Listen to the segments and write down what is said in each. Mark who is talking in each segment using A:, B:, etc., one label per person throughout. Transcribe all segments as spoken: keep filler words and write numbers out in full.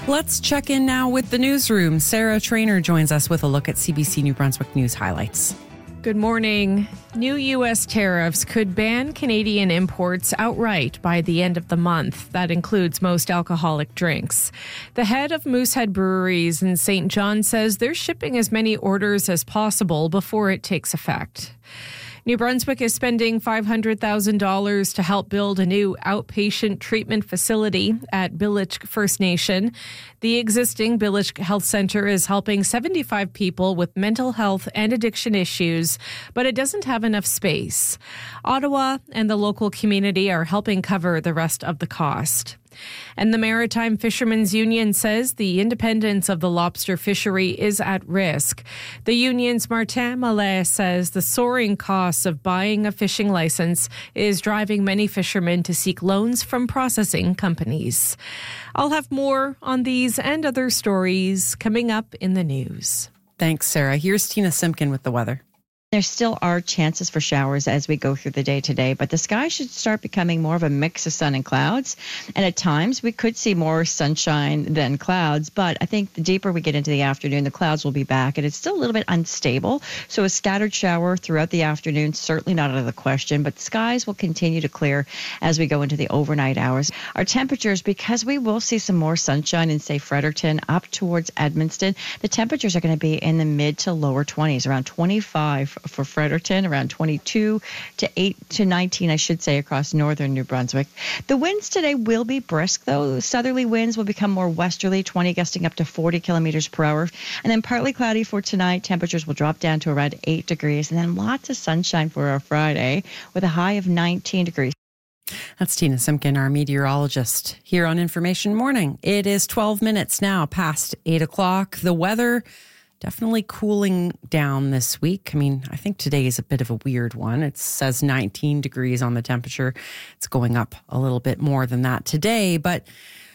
A: Let's check in now with the newsroom. Sarah Trainer joins us with a look at C B C New Brunswick news highlights.
B: Good morning. New U S tariffs could ban Canadian imports outright by the end of the month. That includes most alcoholic drinks. The head of Moosehead Breweries in Saint John says they're shipping as many orders as possible before it takes effect. New Brunswick is spending five hundred thousand dollars to help build a new outpatient treatment facility at Billich First Nation. The existing Billich Health Centre is helping seventy-five people with mental health and addiction issues, but it doesn't have enough space. Ottawa and the local community are helping cover the rest of the cost. And the Maritime Fishermen's Union says the independence of the lobster fishery is at risk. The union's Martin Mallet says the soaring costs of buying a fishing license is driving many fishermen to seek loans from processing companies. I'll have more on these and other stories coming up in the news.
A: Thanks, Sarah. Here's Tina Simpkin with the weather.
C: There still are chances for showers as we go through the day today, but the sky should start becoming more of a mix of sun and clouds. And at times, we could see more sunshine than clouds, but I think the deeper we get into the afternoon, the clouds will be back, and it's still a little bit unstable. So a scattered shower throughout the afternoon, certainly not out of the question, but skies will continue to clear as we go into the overnight hours. Our temperatures, because we will see some more sunshine in, say, Fredericton up towards Edmundston, the temperatures are going to be in the mid to lower twenties, around twenty-five for Fredericton, around twenty-two to eight to nineteen, I should say, across northern New Brunswick. The winds today will be brisk, though. Southerly winds will become more westerly, twenty gusting up to forty kilometers per hour. And then partly cloudy for tonight. Temperatures will drop down to around eight degrees. And then lots of sunshine for our Friday with a high of nineteen degrees.
A: That's Tina Simpkin, our meteorologist, here on Information Morning. It is twelve minutes now past eight o'clock. The weather definitely cooling down this week. I mean, I think today is a bit of a weird one. It says nineteen degrees on the temperature. It's going up a little bit more than that today, but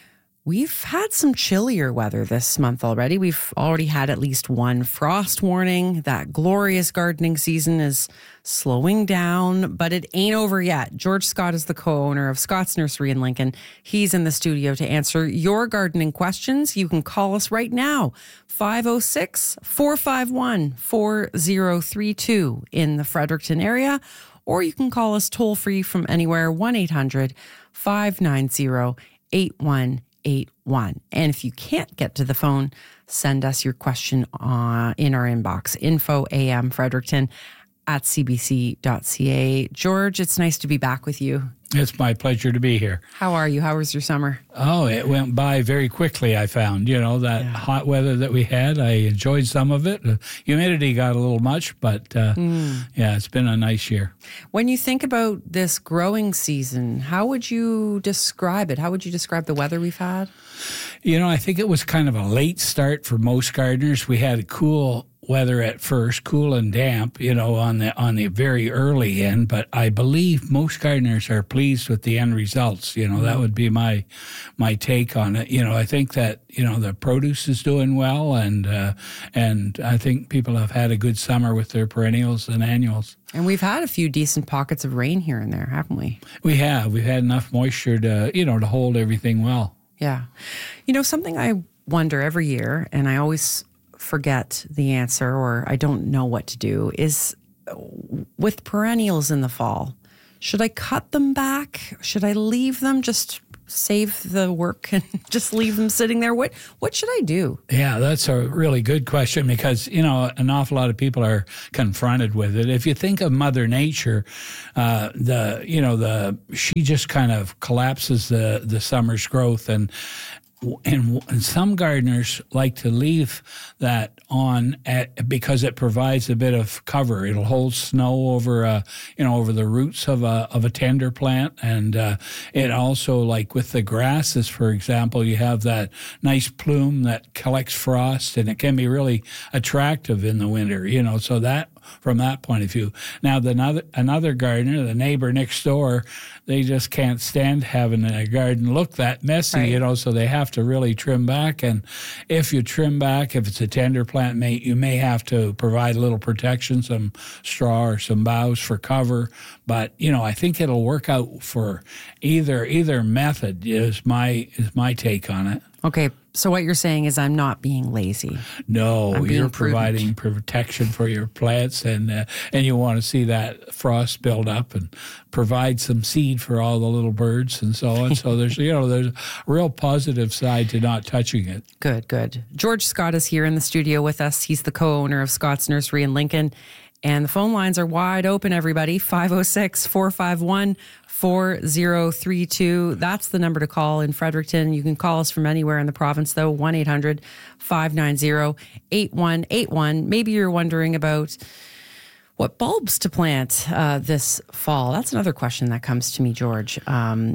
A: we've had some chillier weather this month already. We've already had at least one frost warning. That glorious gardening season is slowing down, but it ain't over yet. George Scott is the co-owner of Scott's Nursery in Lincoln. He's in the studio to answer your gardening questions. You can call us right now, five oh six, four five one, four oh three two in the Fredericton area, or you can call us toll free from anywhere, one eight hundred, five nine zero, eight one eight one. And if you can't get to the phone, send us your question uh, in our inbox, info am Fredericton at c b c dot c a. George, it's nice to be back with you.
D: It's my pleasure to be here.
A: How are you? How was your summer?
D: Oh, it went by very quickly, I found. You know, that yeah. hot weather that we had, I enjoyed some of it. The humidity got a little much, but uh, mm. yeah, it's been a nice year.
A: When you think about this growing season, how would you describe it? How would you describe the weather we've had?
D: You know, I think it was kind of a late start for most gardeners. We had a cool weather at first, cool and damp, you know, on the on the very early end, but I believe most gardeners are pleased with the end results. You know, mm-hmm. that would be my my take on it. You know, I think that, you know, the produce is doing well, and uh, and I think people have had a good summer with their perennials and annuals.
A: And we've had a few decent pockets of rain here and there, haven't we?
D: We have. We've had enough moisture to, you know, to hold everything well.
A: Yeah. You know, something I wonder every year, and I always forget the answer, or I don't know what to do, is with perennials in the fall, should I cut them back? Should I leave them, just save the work and just leave them sitting there? What what should I do?
D: Yeah, that's a really good question, because, you know, an awful lot of people are confronted with it. If you think of Mother Nature, uh, the, you know, the, she just kind of collapses the, the summer's growth, and And, and some gardeners like to leave that on at, because it provides a bit of cover. It'll hold snow over, uh, you know, over the roots of a of a tender plant, and uh, it also, like with the grasses, for example, you have that nice plume that collects frost, and it can be really attractive in the winter. You know, so that from that point of view. Now, the another another gardener, the neighbor next door, they just can't stand having a garden look that messy, right. you know, so they have to really trim back. And if you trim back, if it's a tender plant, may, you may have to provide a little protection, some straw or some boughs for cover. But, you know, I think it'll work out for either either method is my is my take on it.
A: Okay, so what you're saying is I'm not being lazy.
D: No,
A: I'm being
D: you're
A: prudent.
D: providing protection for your plants, and uh, and you want to see that frost build up and provide some seed for all the little birds and so on. So there's you know there's a real positive side to not touching it.
A: Good, good. George Scott is here in the studio with us. He's the co-owner of Scott's Nursery in Lincoln. And the phone lines are wide open, everybody. five oh six, four five one, four oh three two. That's the number to call in Fredericton. You can call us from anywhere in the province, though. one eight hundred, five nine zero, eight one eight one. Maybe you're wondering about what bulbs to plant uh, this fall. That's another question that comes to me, George. Um,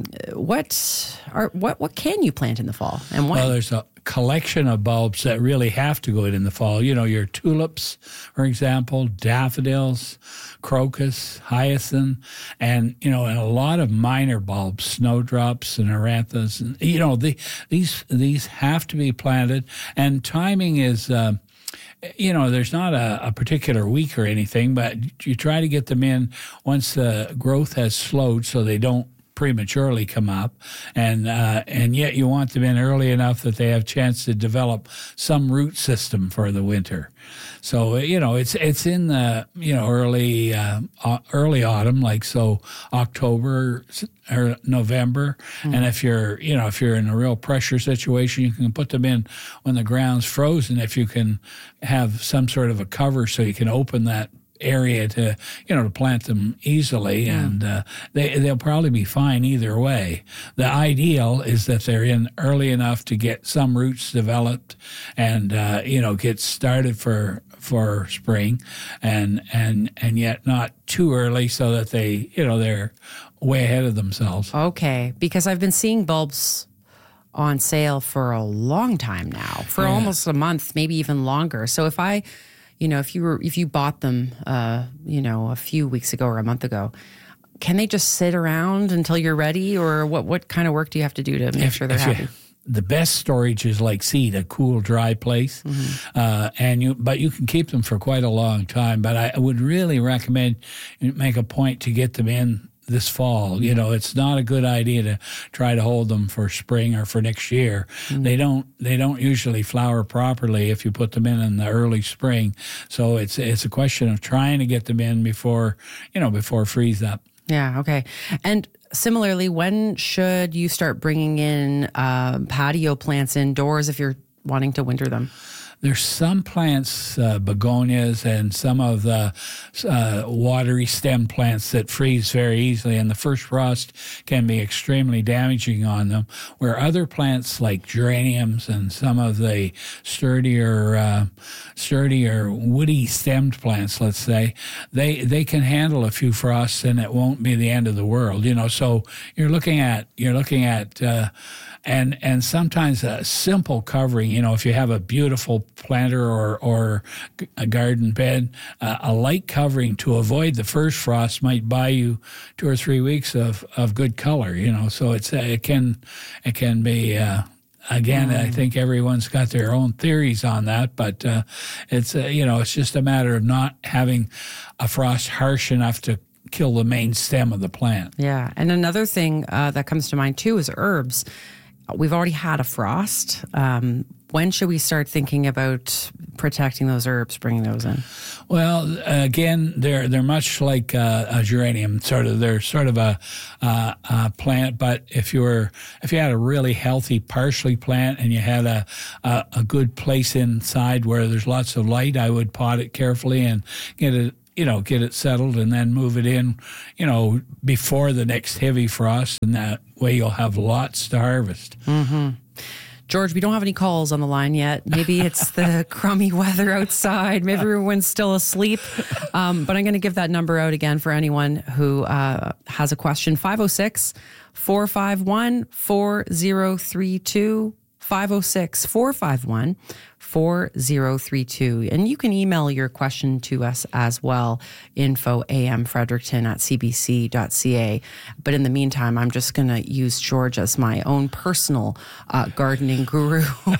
A: what are what what can you plant in the fall, and when?
D: Well, there's a collection of bulbs that really have to go in in the fall. You know, your tulips, for example, daffodils, crocus, hyacinth, and, you know, and a lot of minor bulbs, snowdrops and aranthus. And, you know, the, these these have to be planted, and timing is... Um, You know, there's not a, a particular week or anything, but you try to get them in once the growth has slowed so they don't prematurely come up, and uh, and yet you want them in early enough that they have a chance to develop some root system for the winter. So you know it's it's in the you know early uh, early autumn, like so October or November, mm. and if you're you know if you're in a real pressure situation, you can put them in when the ground's frozen. If you can have some sort of a cover so you can open that area to you know to plant them easily, mm. and uh, they they'll probably be fine either way. The ideal is that they're in early enough to get some roots developed and uh, you know get started for for spring, and and and yet not too early so that they you know they're way ahead of themselves.
A: Okay, because I've been seeing bulbs on sale for a long time now, for yeah. almost a month, maybe even longer. So if I You know, if you were if you bought them, uh, you know, a few weeks ago or a month ago, can they just sit around until you're ready, or what? What kind of work do you have to do to make
D: if,
A: sure they're happy?
D: You, the best storage is like seed, a cool, dry place, mm-hmm. uh, and you. But you can keep them for quite a long time. But I would really recommend you make a point to get them in this fall. You know, it's not a good idea to try to hold them for spring or for next year. Mm. They don't they don't usually flower properly if you put them in in the early spring. So it's it's a question of trying to get them in before, you know, before freeze up.
A: Yeah, okay. And similarly, when should you start bringing in uh, patio plants indoors if you're wanting to winter them?
D: There's some plants, uh, begonias, and some of the uh, watery stem plants that freeze very easily, and the first frost can be extremely damaging on them, where other plants like geraniums and some of the sturdier, uh, sturdier woody stemmed plants, let's say, they they can handle a few frosts and it won't be the end of the world. You know, so you're looking at you're looking at. Uh, And and sometimes a simple covering, you know, if you have a beautiful planter or, or a garden bed, uh, a light covering to avoid the first frost might buy you two or three weeks of, of good color, you know. So it's uh, it can it can be uh, again. Mm. I think everyone's got their own theories on that, but uh, it's uh, you know it's just a matter of not having a frost harsh enough to kill the main stem of the plant.
A: Yeah, and another thing uh, that comes to mind too is herbs. We've already had a frost. Um, when should we start thinking about protecting those herbs, bringing those in?
D: Well, again, they're they're much like uh, a geranium. Sort of, they're sort of a, uh, a plant. But if you were if you had a really healthy parsley plant and you had a, a a good place inside where there's lots of light, I would pot it carefully and get it. You know, get it settled and then move it in, you know, before the next heavy frost, and that way you'll have lots to harvest.
A: Mm-hmm. George, we don't have any calls on the line yet. Maybe it's the crummy weather outside. Maybe everyone's still asleep. Um, but I'm going to give that number out again for anyone who uh, has a question. five oh six, four five one, four oh three two. five oh six, four five one, four oh three two. And you can email your question to us as well, info amfredericton at cbc.ca. But in the meantime, I'm just going to use George as my own personal uh, gardening guru.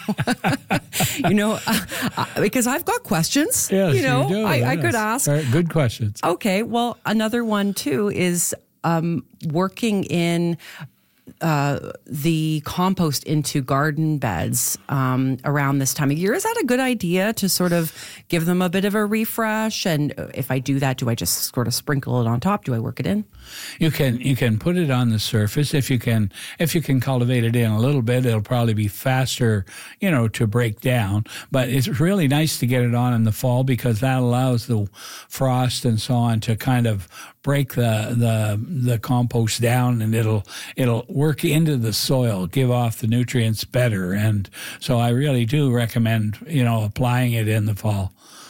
A: you know, uh, because I've got questions.
D: Yes,
A: you know,
D: you do.
A: I,
D: yes.
A: I could ask.
D: Right, good questions.
A: Okay, well, another one too is um, working in uh, the compost into garden beds um, around this time of year. Is that a good idea to sort of give them a bit of a refresh? And if I do that, do I just sort of sprinkle it on top? Do I work it in?
D: You can you can put it on the surface. If you can if you can cultivate it in a little bit, it'll probably be faster, you know, to break down. But it's really nice to get it on in the fall because that allows the frost and so on to kind of break the the the compost down, and it'll it'll work into the soil, give off the nutrients better. And so I really do recommend, you know, applying it in the fall.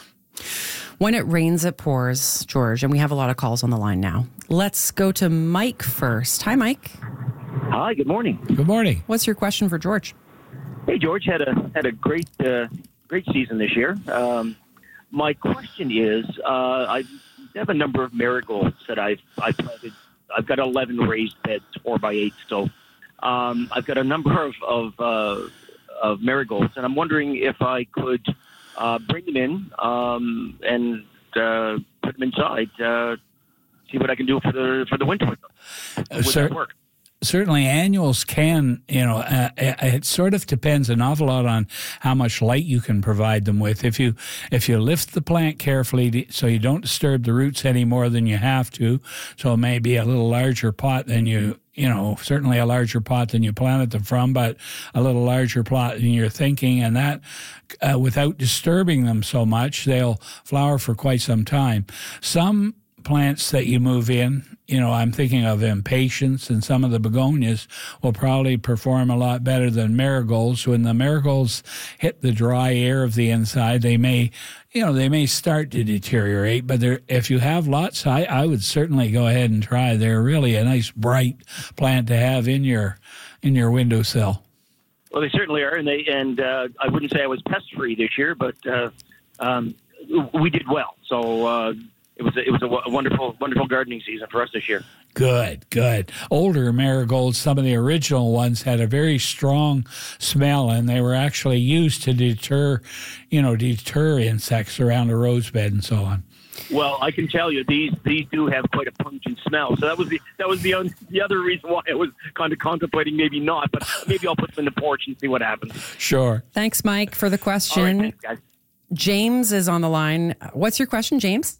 A: When it rains, it pours, George, and we have a lot of calls on the line now. Let's go to Mike first. Hi, Mike.
E: Hi, good morning.
D: Good morning.
A: What's your question for George?
E: Hey, George, had a had a great uh, great season this year. Um, my question is, uh, I have a number of marigolds that I've I planted. I've got eleven raised beds, four by eight. So um, I've got a number of of, uh, of marigolds, and I'm wondering if I could uh, bring them in um, and uh, put them inside. Uh, see what I can do for the for the winter with them. Would
D: Sir-
E: that work?
D: Certainly, annuals can, you know, uh, it sort of depends an awful lot on how much light you can provide them with. If you if you lift the plant carefully to, so you don't disturb the roots any more than you have to, so it may be a little larger pot than you, you know, certainly a larger pot than you planted them from, but a little larger plot than you're thinking, and that uh, without disturbing them so much, they'll flower for quite some time. Some plants that you move in, you know, I'm thinking of impatiens, and some of the begonias will probably perform a lot better than marigolds. When the marigolds hit the dry air of the inside, they may, you know, they may start to deteriorate, but if you have lots, I, I would certainly go ahead and try. They're really a nice bright plant to have in your in your windowsill.
E: Well, they certainly are, and they and uh, I wouldn't say I was pest free this year, but uh, um, we did well. So. Uh, It was a, it was a, a wonderful wonderful gardening season for us this year.
D: Good, good. Older marigolds, some of the original ones had a very strong smell, and they were actually used to deter, you know, deter insects around a rose bed and so on.
E: Well, I can tell you these these do have quite a pungent smell. So that was the that was the the other reason why I was kind of contemplating maybe not, but maybe I'll put them in the porch and see what happens.
D: Sure.
A: Thanks, Mike, for the question.
E: All right, thanks, guys.
A: James is on the line. What's your question, James?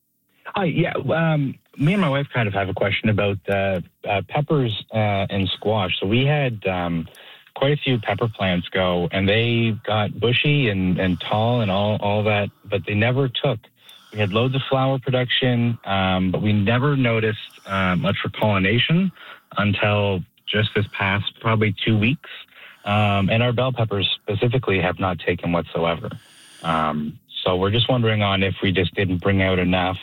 F: Hi, yeah. Um, me and my wife kind of have a question about uh, uh, peppers uh, and squash. So we had um, quite a few pepper plants go, and they got bushy and, and tall and all, all that, but they never took. We had loads of flower production, um, but we never noticed uh, much for pollination until just this past probably two weeks. Um, and our bell peppers specifically have not taken whatsoever. Um, so we're just wondering on if we just didn't bring out enough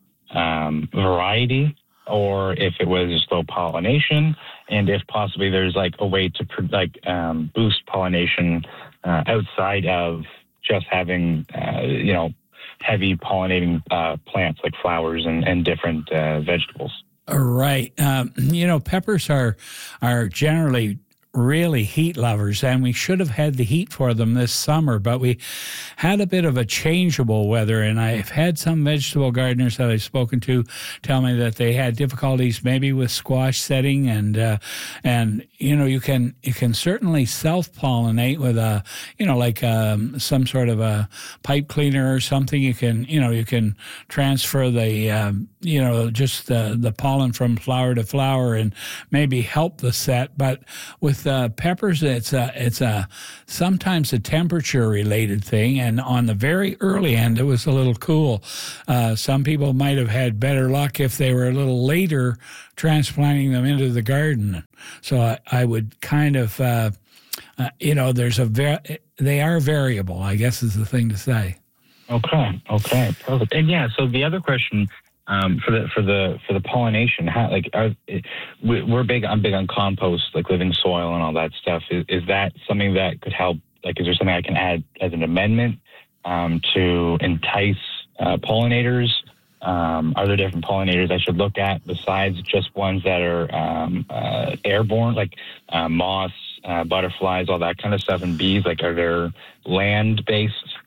F: Um, variety, or if it was slow pollination, and if possibly there's like a way to like um, boost pollination uh, outside of just having uh, you know heavy pollinating uh, plants like flowers and, and different uh, vegetables.
D: Right. Um, you know, peppers are are generally really heat lovers, and we should have had the heat for them this summer, but we had a bit of a changeable weather, and I've had some vegetable gardeners that I've spoken to tell me that they had difficulties maybe with squash setting, and uh, and you know you can you can certainly self-pollinate with a you know like um, some sort of a pipe cleaner or something. You can you know you can transfer the um, you know just the the pollen from flower to flower and maybe help the set, but with Uh, peppers, it's a, it's a sometimes a temperature related thing, and on the very early end, it was a little cool. Uh, some people might have had better luck if they were a little later transplanting them into the garden. So I, I would kind of, uh, uh, you know, there's a ver- they are variable, I guess is the thing to say.
F: Okay, okay, perfect. And yeah, so the other question. Um, for the for the for the pollination, how, like are, we're big. I'm big on compost, like living soil and all that stuff. Is, is that something that could help? Like, is there something I can add as an amendment um, to entice uh, pollinators? Um, are there different pollinators I should look at besides just ones that are um, uh, airborne, like uh, moths, uh, butterflies, all that kind of stuff, and bees? Like, are there land-based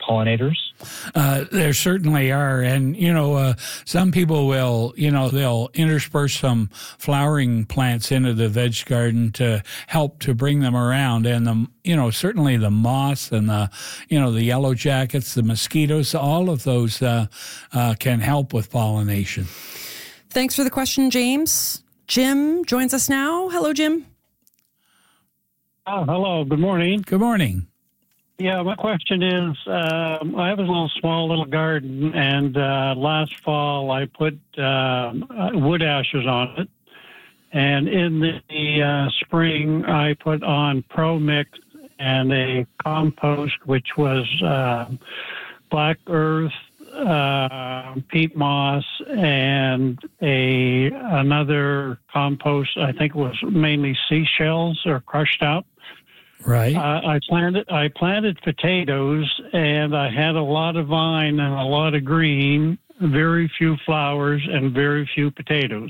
F: pollinators?
D: Uh, there certainly are. And, you know, uh, some people will, you know, they'll intersperse some flowering plants into the veg garden to help to bring them around. And, the, you know, certainly the moss and the, you know, the yellow jackets, the mosquitoes, all of those uh, uh, can help with pollination.
A: Thanks for the question, James. Jim joins us now. Hello, Jim.
G: Oh, hello. Good morning.
D: Good morning.
G: Yeah, my question is, um, I have a little small little garden, and uh, last fall I put uh, wood ashes on it, and in the uh, spring I put on Pro Mix and a compost, which was uh, black earth, uh, peat moss, and a another compost. I think it was mainly seashells or crushed out.
D: Right.
G: Uh, I planted I planted potatoes, and I had a lot of vine and a lot of green, very few flowers, and very few potatoes.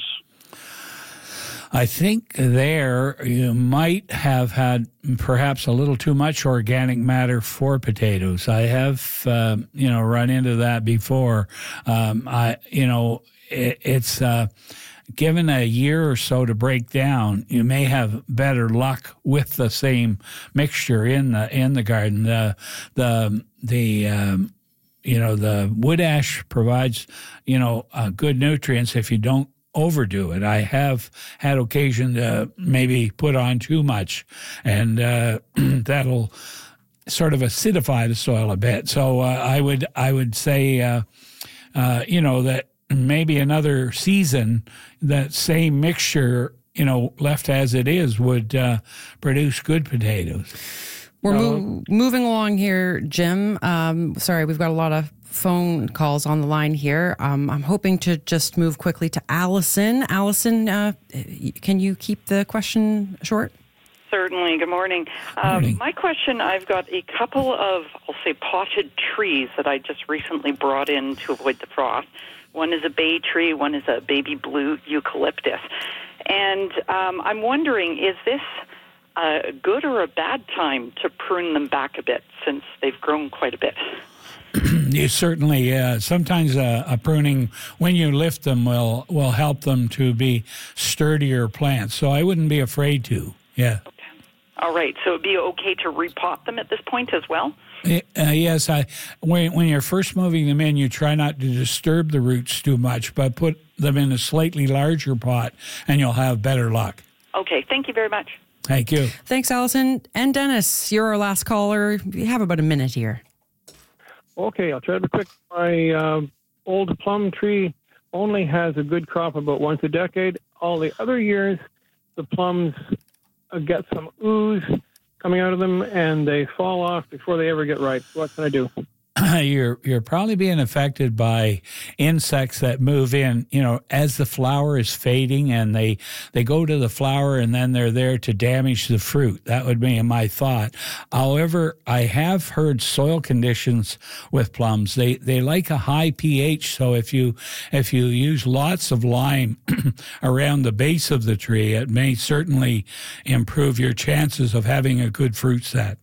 D: I think there you might have had perhaps a little too much organic matter for potatoes. I have, uh, you know, run into that before. Um, I, you know, it, it's. Uh, Given a year or so to break down, you may have better luck with the same mixture in the in the garden. The the the um, you know the wood ash provides you know uh, good nutrients if you don't overdo it. I have had occasion to maybe put on too much, and uh, that'll sort of acidify the soil a bit. So uh, I would I would say uh, uh, you know that. Maybe another season, that same mixture, you know, left as it is, would uh, produce good potatoes.
A: We're mo- moving along here, Jim. Um, sorry, we've got a lot of phone calls on the line here. Um, I'm hoping to just move quickly to Allison. Allison, uh, can you keep the question short?
H: Certainly. Good morning.
D: morning.
H: Um, my question, I've got a couple of, I'll say, potted trees that I just recently brought in to avoid the frost. One is a bay tree, one is a baby blue eucalyptus. And um, I'm wondering, is this a good or a bad time to prune them back a bit since they've grown quite a bit?
D: You certainly, uh, sometimes a, a pruning, when you lift them, will, will help them to be sturdier plants. So I wouldn't be afraid to, yeah.
H: Okay. All right. So it would be okay to repot them at this point as well?
D: Uh, yes, I. When, when you're first moving them in, you try not to disturb the roots too much, but put them in a slightly larger pot, and you'll have better luck.
H: Okay, thank you very much.
D: Thank you.
A: Thanks, Allison. And Dennis, you're our last caller. You have about a minute here.
I: Okay, I'll try to be quick. My uh, old plum tree only has a good crop about once a decade. All the other years, the plums uh, get some ooze coming out of them, and they fall off before they ever get ripe. What can I do?
D: You're you're probably being affected by insects that move in, you know, as the flower is fading, and they they go to the flower and then they're there to damage the fruit. That would be my thought. However, I have heard soil conditions with plums. They they like a high pH, so if you if you use lots of lime around the base of the tree, it may certainly improve your chances of having a good fruit set.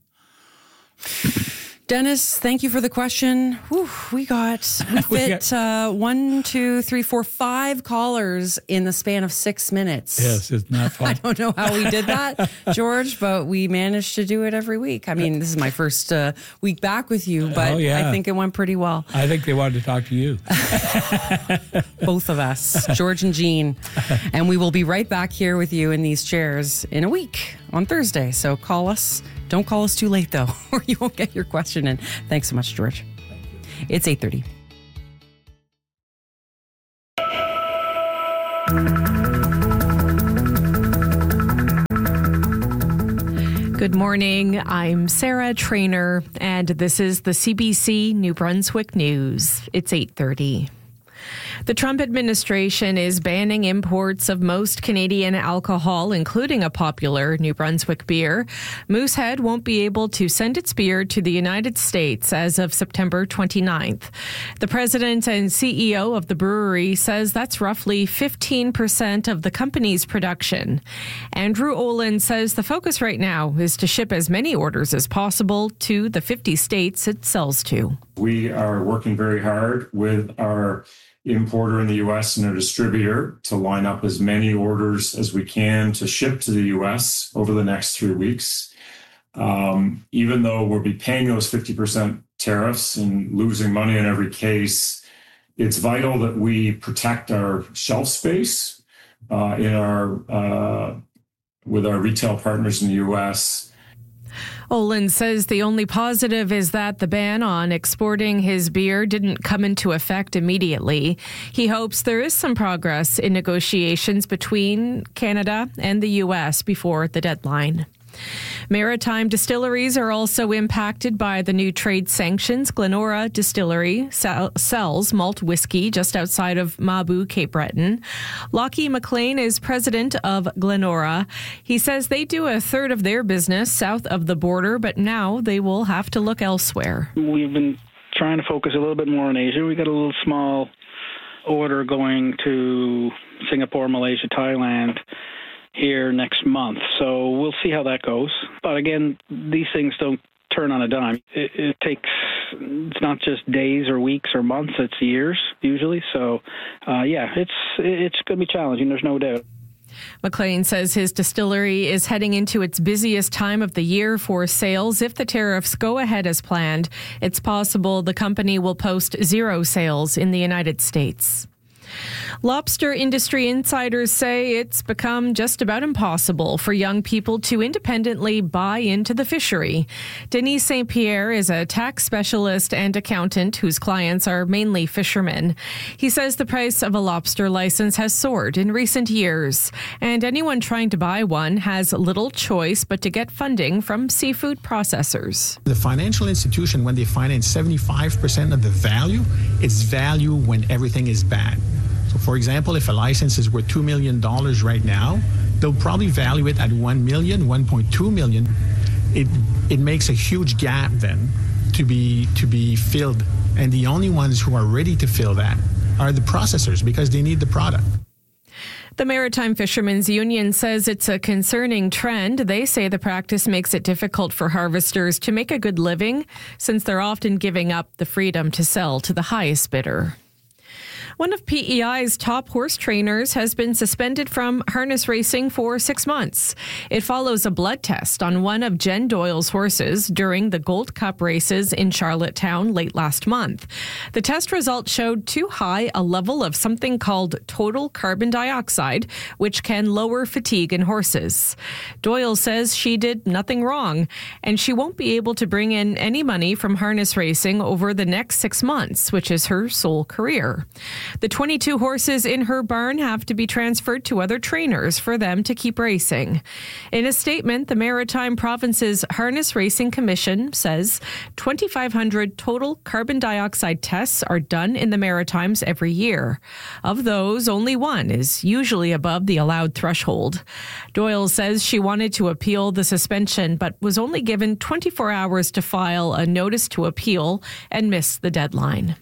A: Dennis, thank you for the question. Whew, we got we fit uh, one, two, three, four, five callers in the span of six minutes.
D: Yes, it's not fun.
A: I don't know how we did that, George, but we managed to do it every week. I mean, this is my first uh, week back with you, but
D: oh, yeah.
A: I think it went pretty well.
D: I think they wanted to talk to you.
A: Both of us, George and Jean. And we will be right back here with you in these chairs in a week on Thursday. So call us. Don't call us too late, though, or you won't get your question in. Thanks so much, George. It's eight thirty.
B: Good morning. I'm Sarah Trainer, and this is the C B C New Brunswick News. It's eight thirty. The Trump administration is banning imports of most Canadian alcohol, including a popular New Brunswick beer. Moosehead won't be able to send its beer to the United States as of September twenty-ninth. The president and C E O of the brewery says that's roughly fifteen percent of the company's production. Andrew Olin says the focus right now is to ship as many orders as possible to the fifty states it sells to.
J: We are working very hard with our importer in the U S and a distributor to line up as many orders as we can to ship to the U S over the next three weeks. Um, even though we'll be paying those fifty percent tariffs and losing money in every case, it's vital that we protect our shelf space uh, in our uh, with our retail partners in the U S.
B: Olin says the only positive is that the ban on exporting his beer didn't come into effect immediately. He hopes there is some progress in negotiations between Canada and the U S before the deadline. Maritime distilleries are also impacted by the new trade sanctions. Glenora Distillery sell, sells malt whiskey just outside of Mabou, Cape Breton. Lockie McLean is president of Glenora. He says they do a third of their business south of the border, but now they will have to look elsewhere.
K: We've been trying to focus a little bit more on Asia. We got a little small order going to Singapore, Malaysia, Thailand here next month. So we'll see how that goes. But again, these things don't turn on a dime. It, it takes, it's not just days or weeks or months, it's years usually. So uh, yeah, it's it's going to be challenging, there's no doubt.
B: McLean says his distillery is heading into its busiest time of the year for sales. If the tariffs go ahead as planned, it's possible the company will post zero sales in the United States. Lobster industry insiders say it's become just about impossible for young people to independently buy into the fishery. Denise Saint Pierre is a tax specialist and accountant whose clients are mainly fishermen. He says the price of a lobster license has soared in recent years, and anyone trying to buy one has little choice but to get funding from seafood processors.
L: The financial institution, when they finance seventy-five percent of the value, it's value when everything is bad. So, for example, if a license is worth two million dollars right now, they'll probably value it at one million dollars, one point two million dollars. It it makes a huge gap then to be to be filled. And the only ones who are ready to fill that are the processors because they need the product.
B: The Maritime Fishermen's Union says it's a concerning trend. They say the practice makes it difficult for harvesters to make a good living since they're often giving up the freedom to sell to the highest bidder. One of P E I's top horse trainers has been suspended from harness racing for six months. It follows a blood test on one of Jen Doyle's horses during the Gold Cup races in Charlottetown late last month. The test results showed too high a level of something called total carbon dioxide, which can lower fatigue in horses. Doyle says she did nothing wrong, and she won't be able to bring in any money from harness racing over the next six months, which is her sole career. The twenty-two horses in her barn have to be transferred to other trainers for them to keep racing. In a statement, the Maritime Province's Harness Racing Commission says twenty-five hundred total carbon dioxide tests are done in the Maritimes every year. Of those, only one is usually above the allowed threshold. Doyle says she wanted to appeal the suspension, but was only given twenty-four hours to file a notice to appeal and missed the deadline.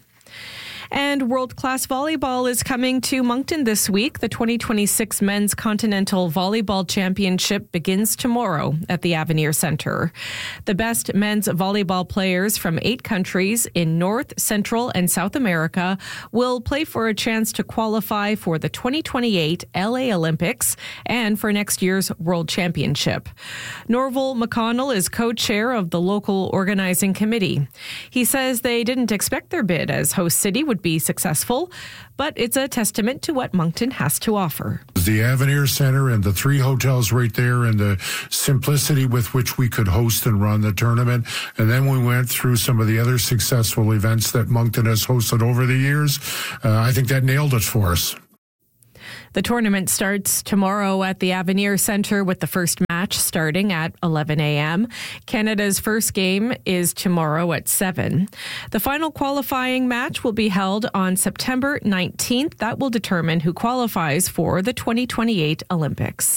B: And world-class volleyball is coming to Moncton this week. The twenty twenty-six Men's Continental Volleyball Championship begins tomorrow at the Avenir Centre. The best men's volleyball players from eight countries in North, Central, and South America will play for a chance to qualify for the twenty twenty-eight L A Olympics and for next year's World Championship. Norval McConnell is co-chair of the local organizing committee. He says they didn't expect their bid as host city would be successful, but it's a testament to what Moncton has to offer.
M: The Avenir Centre and the three hotels right there and the simplicity with which we could host and run the tournament. And then we went through some of the other successful events that Moncton has hosted over the years. Uh, I think that nailed it for us.
B: The tournament starts tomorrow at the Avenir Centre with the first match starting at eleven a.m. Canada's first game is tomorrow at seven. The final qualifying match will be held on September nineteenth. That will determine who qualifies for the twenty twenty-eight Olympics.